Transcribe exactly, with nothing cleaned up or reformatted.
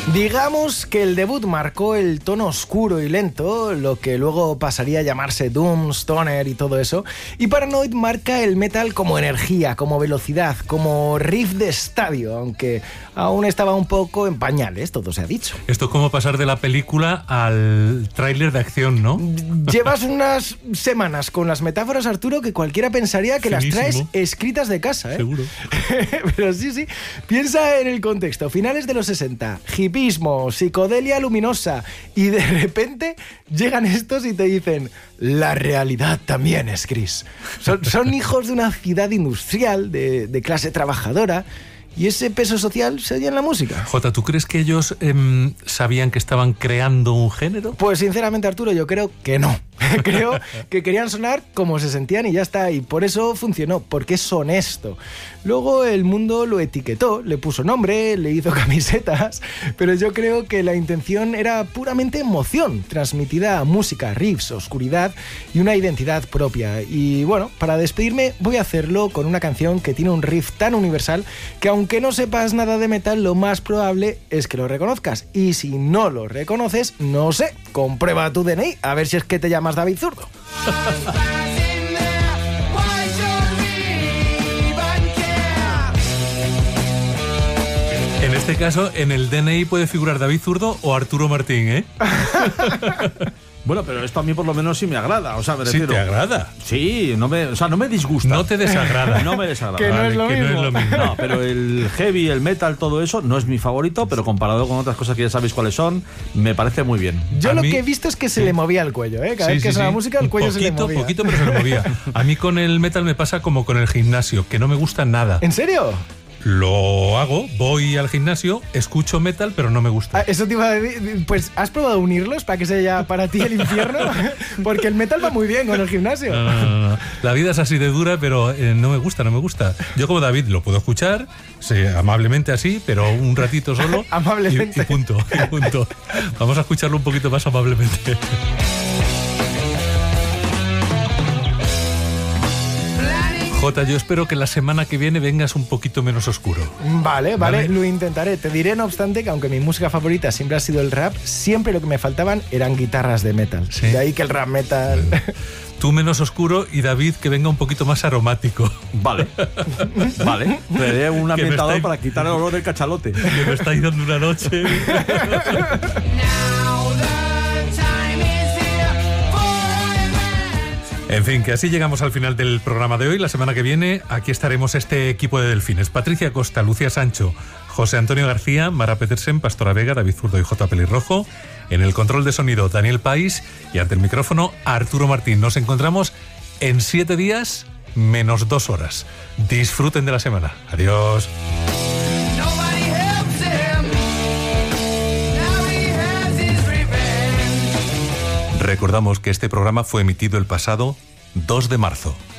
Digamos que el debut marcó el tono oscuro y lento, lo que luego pasaría a llamarse Doom, Stoner y todo eso, y Paranoid marca el metal como energía, como velocidad, como riff de estadio, aunque aún estaba un poco en pañales, todo se ha dicho. Esto es como pasar de la película al tráiler de acción, ¿no? Llevas unas semanas con las metáforas, Arturo, que cualquiera pensaría que Finísimo. Las traes escritas de casa, ¿eh? Seguro. Pero sí, sí. Piensa en el contexto. Finales de los sesenta, hipismo, psicodelia luminosa, y de repente llegan estos y te dicen: la realidad también es gris. Son, son hijos de una ciudad industrial, de, de clase trabajadora, y ese peso social se oye en la música. Jota, ¿tú crees que ellos eh, sabían que estaban creando un género? Pues sinceramente, Arturo, yo creo que no. Creo que querían sonar como se sentían y ya está, y por eso funcionó, porque es honesto. Luego el mundo lo etiquetó, le puso nombre, le hizo camisetas, pero yo creo que la intención era puramente emoción, transmitida a música, riffs, oscuridad y una identidad propia. Y bueno, para despedirme voy a hacerlo con una canción que tiene un riff tan universal que aunque no sepas nada de metal, lo más probable es que lo reconozcas. Y si no lo reconoces, no sé, comprueba tu D N I, a ver si es que te llamas David Zurdo. En este caso, en el D N I puede figurar David Zurdo o Arturo Martín, ¿eh? Bueno, pero esto a mí por lo menos sí me agrada, o sea, me refiero... ¿Sí te agrada? Sí, no me, o sea, no me disgusta. No te desagrada. No me desagrada. Que no, vale, es lo que mismo. no es lo mismo. No, pero el heavy, el metal, todo eso no es mi favorito, pero comparado con otras cosas que ya sabéis cuáles son, me parece muy bien. Yo A lo mí, que he visto es que se sí. le movía el cuello, ¿eh? Cada Sí, vez que sí, suena sí. música, el cuello poquito, se le movía. Poquito, pero se le movía. A mí con el metal me pasa como con el gimnasio, que no me gusta nada. ¿En serio? Lo hago, voy al gimnasio, escucho metal, pero no me gusta. Ah, eso te iba a decir, pues ¿has probado unirlos para que sea para ti el infierno? Porque el metal va muy bien con el gimnasio. No, no, no, no. La vida es así de dura, pero eh, no me gusta, no me gusta. Yo como David lo puedo escuchar, sí, amablemente así, pero un ratito solo. Amablemente. Y, y punto, y punto. Vamos a escucharlo un poquito más amablemente. Jota, yo espero que la semana que viene vengas un poquito menos oscuro. Vale, vale, Vale. lo intentaré. Te diré, no obstante, que aunque mi música favorita siempre ha sido el rap, siempre lo que me faltaban eran guitarras de metal. Sí. De ahí que el rap metal... Tú menos oscuro y David que venga un poquito más aromático. Vale, vale. Traeré un ambientador estáis- para quitar el olor del cachalote. Que me estáis dando una noche. En fin, que así llegamos al final del programa de hoy. La semana que viene aquí estaremos este equipo de delfines. Patricia Costa, Lucía Sancho, José Antonio García, Mara Petersen, Pastora Vega, David Zurdo y J. Pelirrojo. En el control de sonido, Daniel País. Y ante el micrófono, Arturo Martín. Nos encontramos en siete días menos dos horas. Disfruten de la semana. Adiós. Recordamos que este programa fue emitido el pasado dos de marzo.